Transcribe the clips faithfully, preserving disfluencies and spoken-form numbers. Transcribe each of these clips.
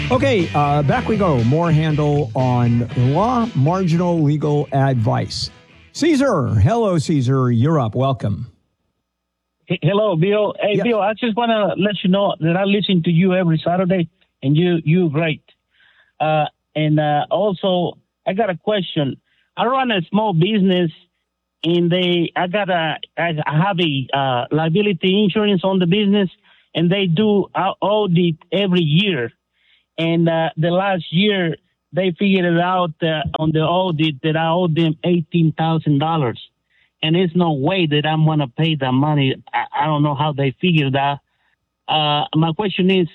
Okay, uh, back we go. More handle on law, marginal legal advice. Caesar, hello, Caesar. You're up. Welcome. Hey, hello, Bill. Hey, Yeah. Bill, I just want to let you know that I listen to you every Saturday, and you, you're great. Uh, and uh, also, I got a question. I run a small business, and they, I got a, I have a uh, liability insurance on the business, and they do a audit every year. And uh, the last year, they figured it out uh, on the audit that I owed them eighteen thousand dollars. And there's no way that I'm going to pay that money. I, I don't know how they figured that. Uh, my question is,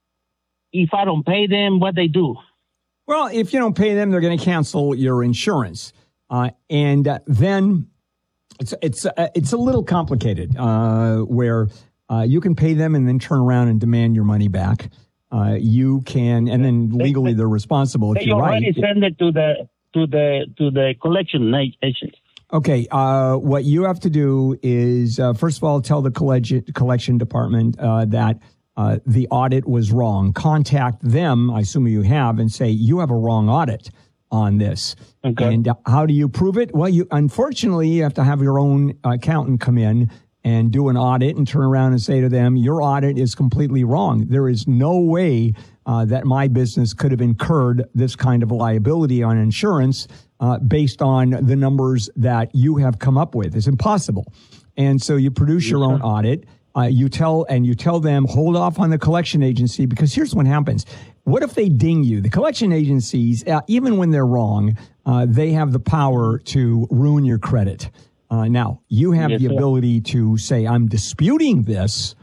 if I don't pay them, what they do? Well, if you don't pay them, they're going to cancel your insurance. Uh, and uh, then it's it's uh, it's a little complicated uh, where uh, you can pay them and then turn around and demand your money back. Uh, you can, and then legally they're responsible if They you're already right. send it to the to the to the collection agent. Okay, uh, what you have to do is, uh, first of all, tell the collection, collection department uh, that uh, the audit was wrong. Contact them, I assume you have, and say, you have a wrong audit on this. Okay. And uh, how do you prove it? Well, you unfortunately, you have to have your own accountant come in and do an audit and turn around and say to them, your audit is completely wrong. There is no way uh, that my business could have incurred this kind of liability on insurance uh, based on the numbers that you have come up with. It's impossible. And so you produce your own audit. Uh, you tell and you tell them, hold off on the collection agency, because here's what happens. What if they ding you? The collection agencies, uh, even when they're wrong, uh, they have the power to ruin your credit. Uh, now, you have Yes, the sir. ability to say, I'm disputing this.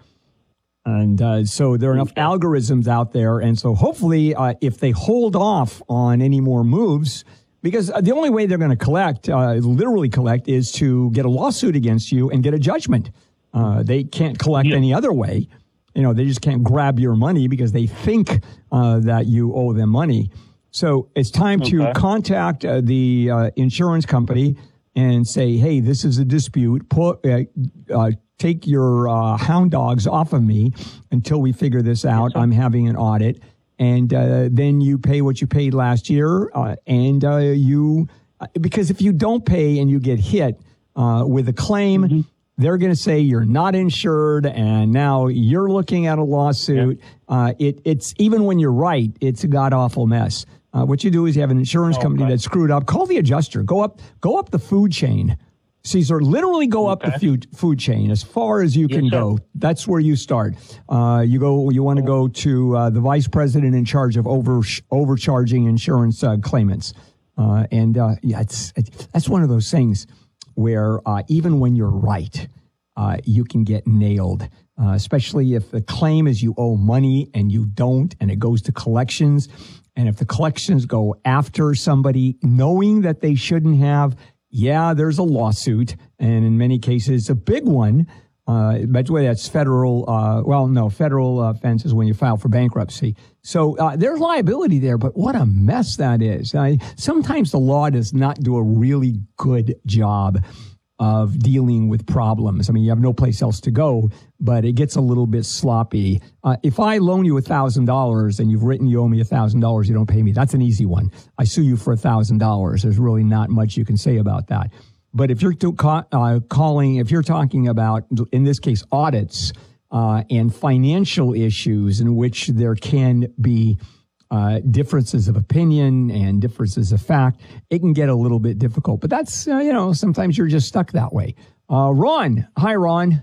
And uh, so there are enough algorithms out there. And so hopefully, uh, if they hold off on any more moves, because the only way they're going to collect, uh, literally collect, is to get a lawsuit against you and get a judgment. Uh, they can't collect Yeah. any other way. You know, they just can't grab your money because they think uh, that you owe them money. So it's time to Okay. contact uh, the uh, insurance company and say, hey, this is a dispute. Put, uh, uh, take your uh, hound dogs off of me until we figure this out. I'm having an audit. And uh, then you pay what you paid last year. Uh, and uh, you, uh, because if you don't pay and you get hit uh, with a claim, Mm-hmm. they're going to say you're not insured. And now you're looking at a lawsuit. Yeah. Uh, it, it's even when you're right, it's a god awful mess. Uh, what you do is you have an insurance Oh, company okay. that's screwed up. Call the adjuster. Go up, go up the food chain. Caesar, literally go up the Okay. food food chain as far as you Yes, can sir. go. That's where you start. Uh, you go. You want to go to uh, the vice president in charge of over overcharging insurance uh, claimants. Uh, and uh, yeah, it's, it's that's one of those things where uh, even when you're right, uh, you can get nailed. Uh, especially if the claim is you owe money and you don't, and it goes to collections. And if the collections go after somebody knowing that they shouldn't have, yeah, there's a lawsuit, and in many cases, a big one. Uh, by the way, that's federal. Uh, well, no, federal offense is when you file for bankruptcy. So uh, there's liability there, but what a mess that is. Uh, sometimes the law does not do a really good job of dealing with problems. I mean, you have no place else to go, but it gets a little bit sloppy. Uh, if I loan you one thousand dollars and you've written you owe me one thousand dollars, you don't pay me, that's an easy one. I sue you for one thousand dollars. There's really not much you can say about that. But if you're to ca- uh, calling, if you're talking about, in this case, audits uh, and financial issues in which there can be Uh, differences of opinion and differences of fact, it can get a little bit difficult. But that's, uh, you know, sometimes you're just stuck that way. Uh, Ron. Hi, Ron.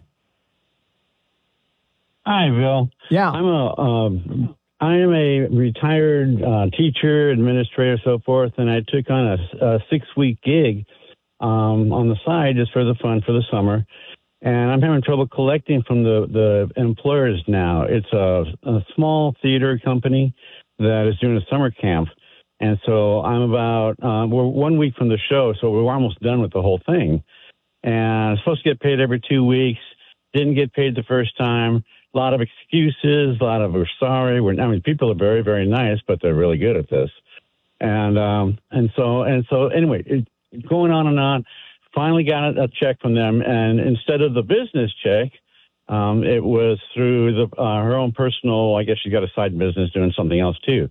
Hi, Bill. Yeah. I'm a, um, I am a retired uh, teacher, administrator, so forth, and I took on a, a six-week gig um, on the side just for the fun for the summer. And I'm having trouble collecting from the, the employers now. It's a, a small theater company that is doing a summer camp. And so I'm about, uh, we're one week from the show, so we're almost done with the whole thing. And I'm supposed to get paid every two weeks. Didn't get paid the first time. A lot of excuses, a lot of we're sorry. We're, I mean, people are very, very nice, but they're really good at this. And um, and so and so anyway, it, going on and on. Finally got a check from them, and instead of the business check, Um, it was through the, uh, her own personal, I guess she got a side business doing something else too.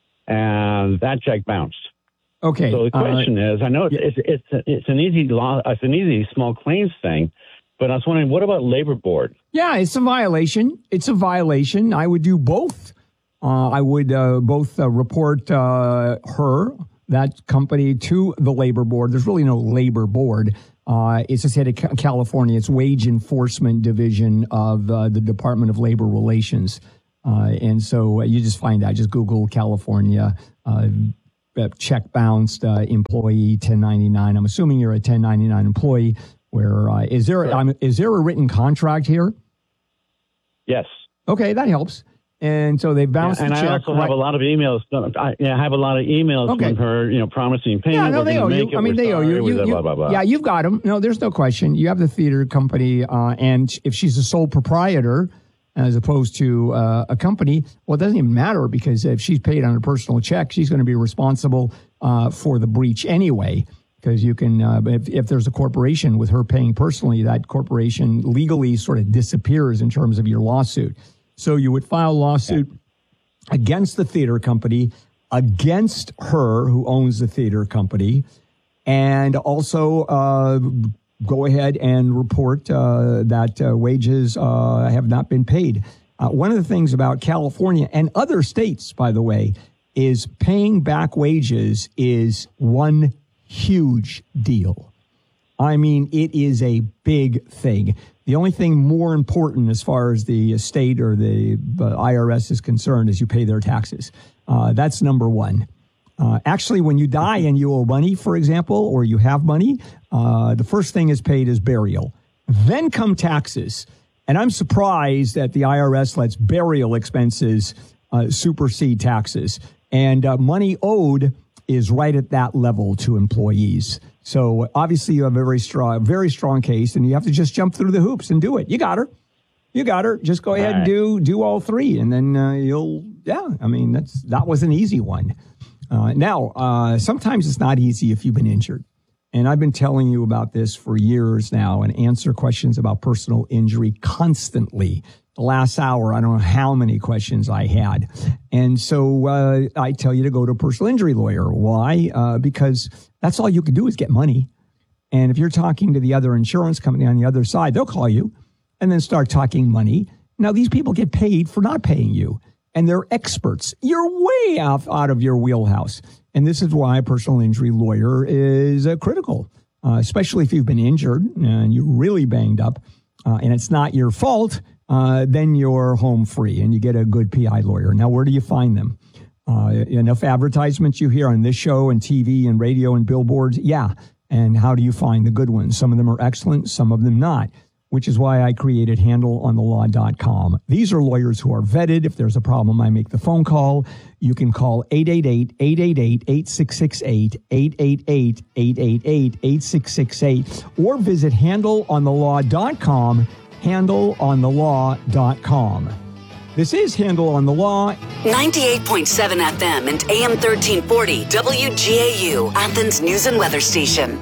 And that check bounced. Okay. So the question uh, is, I know it's, yeah. it's, it's, it's an easy law, it's an easy small claims thing, but I was wondering, what about labor board? Yeah, it's a violation. It's a violation. I would do both. Uh, I would uh, both uh, report uh, her, that company, to the labor board. There's really no labor board. Uh, it's the state of California. It's Wage Enforcement Division of uh, the Department of Labor Relations. Uh, and so you just find out, just Google California, uh, check bounced uh, employee ten ninety-nine. I'm assuming you're a ten ninety-nine employee. Where uh, is there? Um, is there a written contract here? Yes. Okay, that helps. And so they bounced yeah, and the check. I also right? have a lot of emails. I, yeah, I have a lot of emails okay. from her, you know, promising payment. Yeah, no, they owe you. It, I mean, they owe you. you, you blah, blah, blah. Yeah, you've got them. No, there's no question. You have the theater company, uh, and if she's a sole proprietor as opposed to uh, a company, well, it doesn't even matter because if she's paid on a personal check, she's going to be responsible uh, for the breach anyway. Because you can, uh, if, if there's a corporation with her paying personally, that corporation legally sort of disappears in terms of your lawsuit. So you would file a lawsuit against the theater company, against her who owns the theater company, and also uh, go ahead and report uh, that uh, wages uh, have not been paid. Uh, one of the things about California and other states, by the way, is paying back wages is one huge deal. I mean, it is a big thing. The only thing more important as far as the state or the uh, I R S is concerned is you pay their taxes. Uh, that's number one. Uh, actually, when you die and you owe money, for example, or you have money, uh, the first thing is paid is burial. Then come taxes. And I'm surprised that the I R S lets burial expenses uh, supersede taxes. And uh, money owed is right at that level to employees. So obviously you have a very strong, very strong case, and you have to just jump through the hoops and do it. You got her. You got her. Just go ahead right. and do do all three, and then uh, you'll, yeah, I mean, that's that was an easy one. Uh, now, uh, sometimes it's not easy if you've been injured. And I've been telling you about this for years now and answer questions about personal injury constantly. The last hour, I don't know how many questions I had. And so uh, I tell you to go to a personal injury lawyer. Why? Uh, because that's all you can do is get money. And if you're talking to the other insurance company on the other side, they'll call you and then start talking money. Now, these people get paid for not paying you, and they're experts. You're way off out of your wheelhouse. And this is why a personal injury lawyer is uh, critical, uh, especially if you've been injured and you're really banged up uh, and it's not your fault. Uh, then you're home free and you get a good P I lawyer. Now, where do you find them? Uh, enough advertisements you hear on this show and T V and radio and billboards? Yeah. And how do you find the good ones? Some of them are excellent, some of them not, which is why I created handle on the law dot com. These are lawyers who are vetted. If there's a problem, I make the phone call. You can call eight eight eight, eight eight eight, eight six six eight, eight eight eight, eight eight eight, eight six six eight, or visit handle on the law dot com. handle on the law dot com. This is Handle on the Law. ninety-eight point seven F M and A M thirteen forty W G A U, Athens News and Weather Station.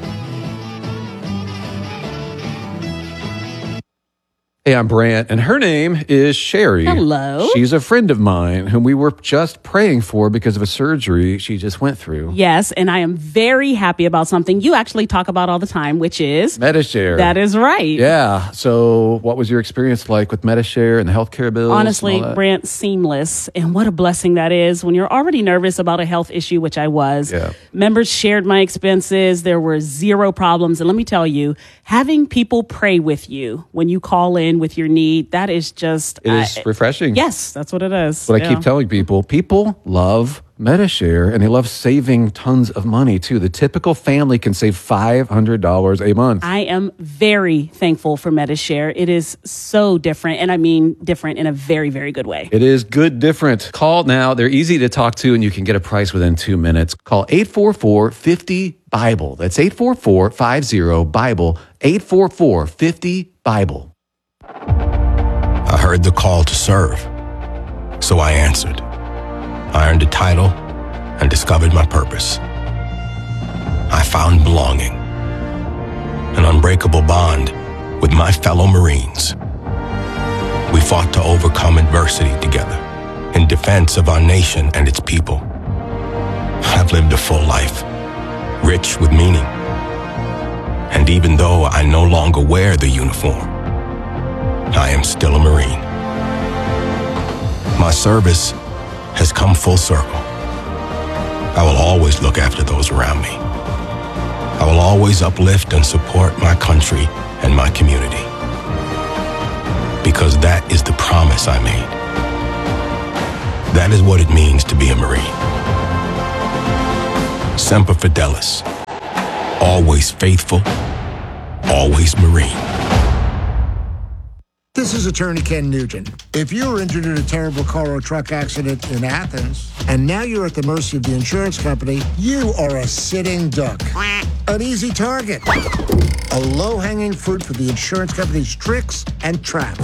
Hey, I'm Brant, and her name is Sherry. Hello. She's a friend of mine whom we were just praying for because of a surgery she just went through. Yes, and I am very happy about something you actually talk about all the time, which is Medi-Share. That is right. Yeah. So what was your experience like with Medi-Share and the healthcare bills? Honestly, Brant, seamless. And what a blessing that is when you're already nervous about a health issue, which I was. Yeah. Members shared my expenses. There were zero problems. And let me tell you, having people pray with you when you call in with your need, that is just... It is uh, refreshing. Yes, that's what it is. But yeah. I keep telling people, people love Medi-Share, and they love saving tons of money, too. The typical family can save five hundred dollars a month. I am very thankful for Medi-Share. It is so different, and I mean different in a very, very good way. It is good different. Call now. They're easy to talk to, and you can get a price within two minutes. Call eight four four, five zero, Bible. That's eight four four, five zero, Bible. eight four four, five zero, Bible. I heard the call to serve, so I answered. I earned a title and discovered my purpose. I found belonging, an unbreakable bond with my fellow Marines. fought to overcome adversity together in defense of our nation and its people. I've lived a full life, rich with meaning. And even though I no longer wear the uniform, I am still a Marine. My service has come full circle. I will always look after those around me. I will always uplift and support my country and my community. Because that is the promise I made. That is what it means to be a Marine. Semper Fidelis. Always faithful, always Marine. This is attorney Ken Nugent. If you were injured in a terrible car or truck accident in Athens, and now you're at the mercy of the insurance company, you are a sitting duck. An easy target. A low-hanging fruit for the insurance company's tricks and traps.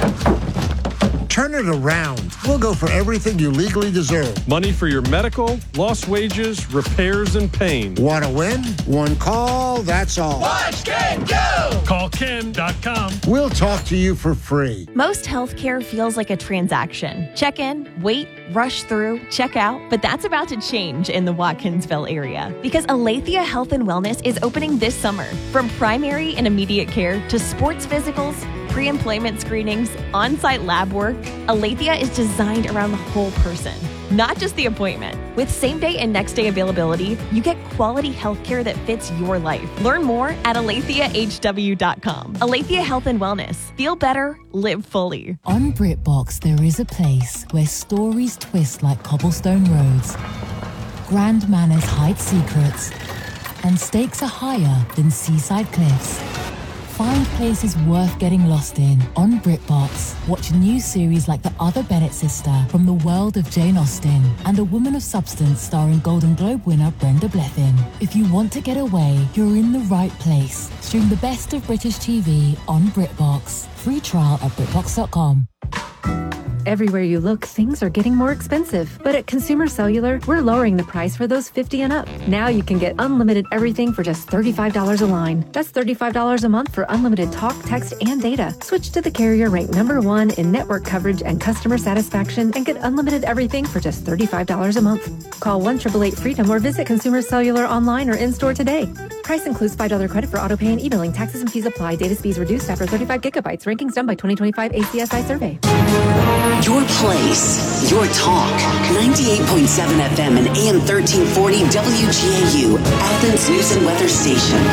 Turn it around. We'll go for everything you legally deserve. Money for your medical, lost wages, repairs, and pain. Want to win? One call, that's all. Watch Ken go! Call Ken dot com. We'll talk to you for free. Most healthcare feels like a transaction. Check in, wait, rush through, check out. But that's about to change in the Watkinsville area because Aletheia Health and Wellness is opening this summer. From primary and immediate care to sports physicals, pre-employment screenings, on-site lab work, Aletheia is designed around the whole person, not just the appointment. With same-day and next-day availability, you get quality healthcare that fits your life. Learn more at aletheia h w dot com. Aletheia Health and Wellness. Feel better, live fully. On BritBox, there is a place where stories twist like cobblestone roads, grand manners hide secrets, and stakes are higher than seaside cliffs. Find places worth getting lost in on BritBox. Watch new series like The Other Bennett Sister from the world of Jane Austen and A Woman of Substance starring Golden Globe winner Brenda Blethyn. If you want to get away, you're in the right place. Stream the best of British T V on BritBox. Free trial at britbox dot com. Everywhere you look, things are getting more expensive. But at Consumer Cellular, we're lowering the price for those fifty and up. Now you can get unlimited everything for just thirty-five dollars a line. That's thirty-five dollars a month for unlimited talk, text, and data. Switch to the carrier ranked number one in network coverage and customer satisfaction and get unlimited everything for just thirty-five dollars a month. Call one eight eight eight freedom or visit Consumer Cellular online or in-store today. Price includes five dollars credit for auto pay and e-billing. Taxes and fees apply. Data speeds reduced after thirty-five gigabytes. Rankings done by twenty twenty-five A C S I survey. Your place, your talk. ninety-eight point seven F M and A M thirteen forty W G A U, Athens News and Weather Station.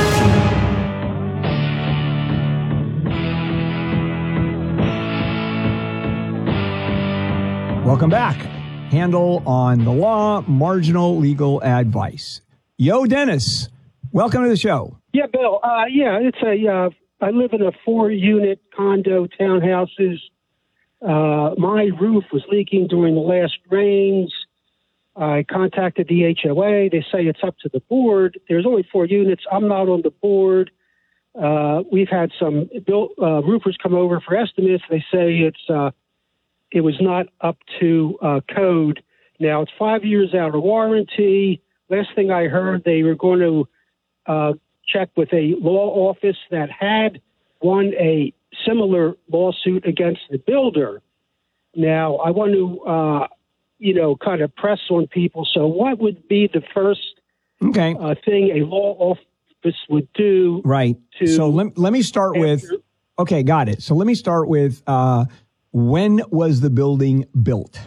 Welcome back. Handle on the law, marginal legal advice. Yo, Dennis, welcome to the show. Yeah, Bill. Uh, yeah, it's a. Uh, I live in a four-unit condo, townhouses. Uh, my roof was leaking during the last rains. I contacted the H O A. They say it's up to the board. There's only four units. I'm not on the board. Uh, we've had some built, uh, roofers come over for estimates. They say it's uh, it was not up to uh, code. Now, it's five years out of warranty. Last thing I heard, they were going to uh, check with a law office that had won a similar lawsuit against the builder. Now, I want to, uh, you know, kind of press on people. So what would be the first okay. uh, thing a law office would do? Right. To so let, let me start answer- with, okay, got it. So let me start with, uh, when was the building built?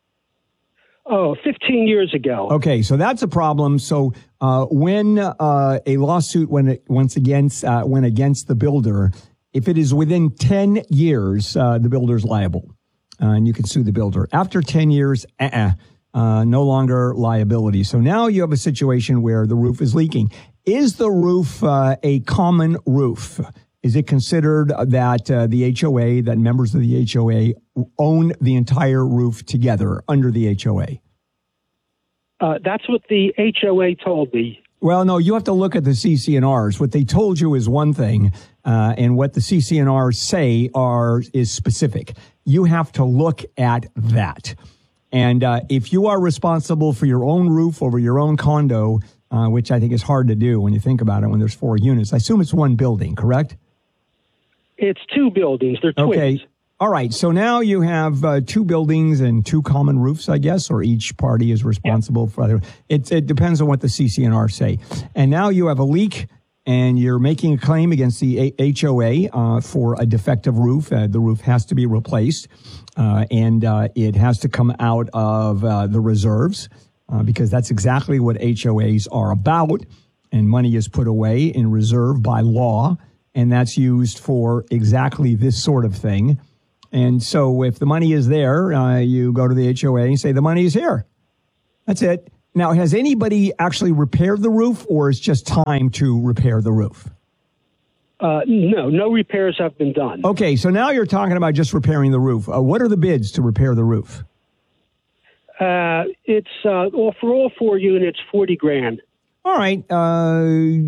Oh, fifteen years ago. Okay, so that's a problem. So uh, when uh, a lawsuit went once against uh, went against the builder, if it is within ten years, uh, the builder's liable, uh, and you can sue the builder. After ten years, uh-uh, uh, no longer liability. So now you have a situation where the roof is leaking. Is the roof uh, a common roof? Is it considered that uh, the H O A, that members of the H O A own the entire roof together under the H O A? Uh, that's what the H O A told me. Well, no, you have to look at the C C N Rs. What they told you is one thing, uh, and what the C C N Rs say are is specific. You have to look at that. And uh, if you are responsible for your own roof over your own condo, uh, which I think is hard to do when you think about it, when there's four units, I assume it's one building, correct? It's two buildings. They're twins. Okay. All right. So now you have uh, two buildings and two common roofs, I guess, or each party is responsible yeah. for other. It, it depends on what the C C N R say. And now you have a leak, and you're making a claim against the H O A uh, for a defective roof. Uh, the roof has to be replaced, uh, and uh, it has to come out of uh, the reserves uh, because that's exactly what H O As are about. And money is put away in reserve by law, and that's used for exactly this sort of thing. And so if the money is there, uh, you go to the H O A and say, the money is here. That's it. Now, has anybody actually repaired the roof, or is just time to repair the roof? Uh, no, no repairs have been done. Okay, so now you're talking about just repairing the roof. Uh, what are the bids to repair the roof? Uh, it's uh, all, for all four units, forty grand. All right. Uh,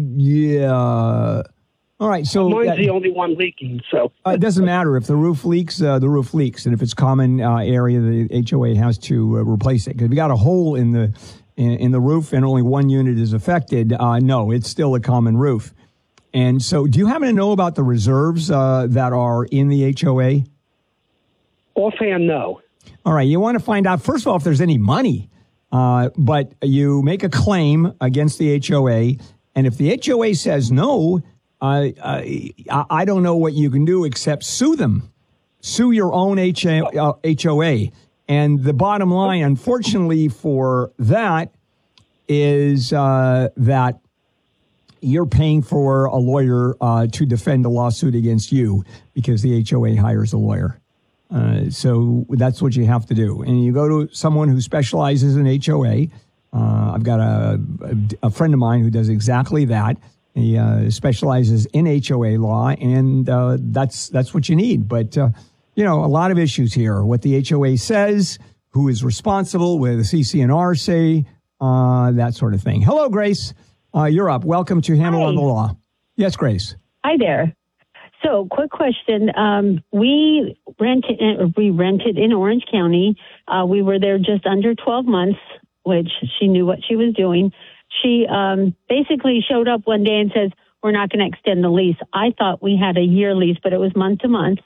yeah. All right. So mine's that, the only one leaking. So uh, it doesn't matter if the roof leaks. Uh, the roof leaks, and if it's common uh, area, the H O A has to uh, replace it. Because if you got a hole in the in, in the roof and only one unit is affected, uh, no, it's still a common roof. And so, do you happen to know about the reserves uh, that are in the H O A? Offhand, no. All right. You want to find out first of all if there's any money. Uh, but you make a claim against the H O A, and if the H O A says no, uh, uh, I don't know what you can do except sue them. Sue your own H O A. And the bottom line, unfortunately for that, is uh, that you're paying for a lawyer uh, to defend a lawsuit against you because the H O A hires a lawyer. Uh, so that's what you have to do. And you go to someone who specializes in H O A. Uh, I've got a, a, a friend of mine who does exactly that. He uh, specializes in H O A law, and uh, that's that's what you need. But, uh, you know, a lot of issues here. What the H O A says, who is responsible, where the C C N R say, uh, that sort of thing. Hello, Grace. Uh, you're up. Welcome to Handle Hi. on the Law. Yes, Grace. Hi there. So, quick question. Um, we rented we rented in Orange County. Uh, we were there just under twelve months, which she knew what she was doing. She um, basically showed up one day and says, we're not going to extend the lease. I thought we had a year lease, but it was month to month.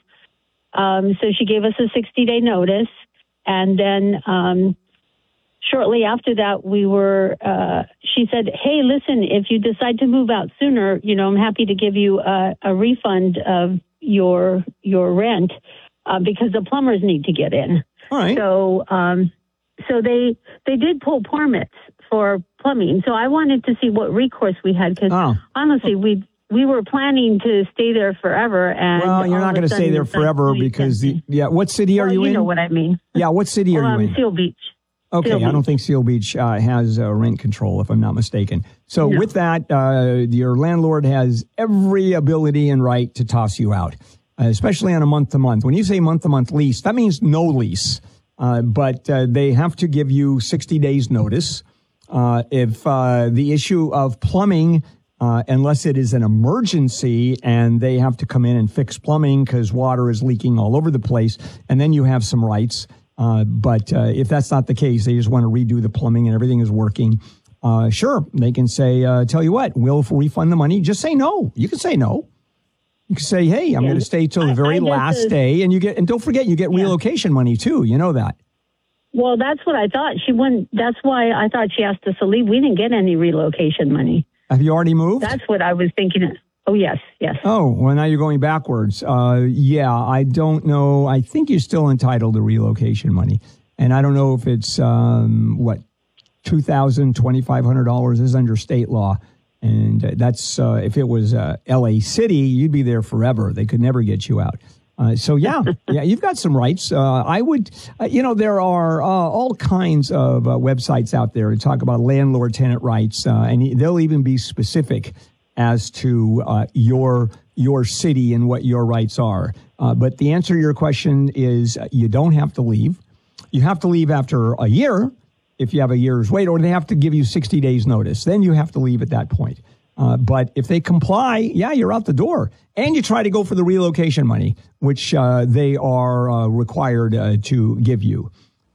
Um, so she gave us a sixty-day notice. And then um, shortly after that, we were, uh, she said, hey, listen, if you decide to move out sooner, you know, I'm happy to give you a, a refund of your your rent uh, because the plumbers need to get in. All right. So, um, so they they did pull permits for plumbing. So I wanted to see what recourse we had because oh. honestly, we we were planning to stay there forever. And well, you're not going to stay there forever because the yeah. What city are well, you, you in? You know what I mean. Yeah. What city are um, you in? Seal Beach. Okay, Seal I don't Beach. think Seal Beach uh, has uh, rent control, if I'm not mistaken. So No. with that, uh, your landlord has every ability and right to toss you out, uh, especially on a month-to-month. When you say month-to-month lease, that means no lease, uh, but uh, they have to give you sixty days notice. Uh, if uh, the issue of plumbing, uh, unless it is an emergency and they have to come in and fix plumbing because water is leaking all over the place, and then you have some rights. Uh, but uh, if that's not the case, they just want to redo the plumbing and everything is working. Uh, sure, they can say, uh, tell you what, we'll refund the money. Just say no. You can say no. You can say, hey, I'm Yeah. going to stay till the I- very I guess last it's- day. And you get, and don't forget, you get Yeah. relocation money too. You know that. Well, that's what I thought. She wouldn't. That's why I thought she asked us to leave. We didn't get any relocation money. Have you already moved? That's what I was thinking. Of. Oh, yes, yes. Oh, well, now you're going backwards. Uh, yeah, I don't know. I think you're still entitled to relocation money. And I don't know if it's, um, what, two thousand dollars, twenty-five hundred dollars is under state law. And uh, that's, uh, if it was uh, L A City, you'd be there forever. They could never get you out. Uh, so, yeah, yeah, you've got some rights. Uh, I would, uh, you know, there are uh, all kinds of uh, websites out there to talk about landlord-tenant rights, uh, and they'll even be specific as to uh, your your city and what your rights are. Uh, but the answer to your question is uh, you don't have to leave. You have to leave after a year if you have a year's wait, or they have to give you sixty days notice. Then you have to leave at that point. Uh, but if they comply, yeah, you're out the door. And you try to go for the relocation money, which uh, they are uh, required uh, to give you.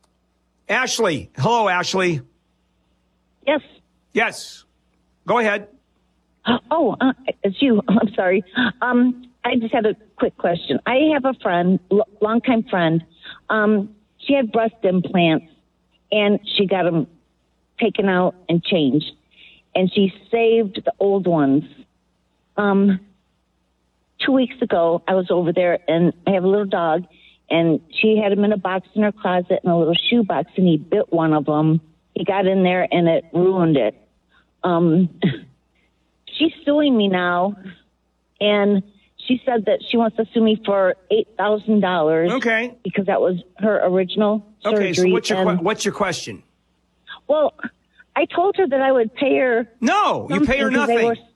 Ashley. Hello, Ashley. Yes. Yes. Go ahead. Oh, uh, it's you. I'm sorry. Um, I just had a quick question. I have a friend, l- longtime friend. Um, she had breast implants, and she got them taken out and changed, and she saved the old ones. Um, two weeks ago, I was over there, and I have a little dog, and she had him in a box in her closet in a little shoe box, and he bit one of them. He got in there, and it ruined it. Um, she's suing me now, and she said that she wants to sue me for eight thousand dollars. Okay. Because that was her original surgery. Okay, so what's your, and, que- what's your question? Well, I told her that I would pay her. No, you pay her something 'cause they nothing. were-